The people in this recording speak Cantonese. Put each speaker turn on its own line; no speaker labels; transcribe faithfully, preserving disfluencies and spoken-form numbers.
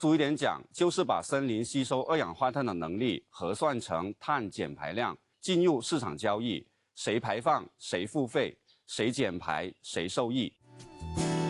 粗一点讲，就是把森林吸收二氧化碳的能力核算成碳减排量，进入市场交易，谁排放谁付费，谁减排谁受益。